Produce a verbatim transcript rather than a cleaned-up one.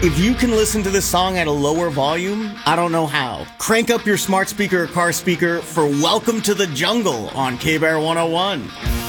If you can listen to this song at a lower volume, I don't know how. Crank up your smart speaker or car speaker for Welcome to the Jungle on K-Bear one oh one.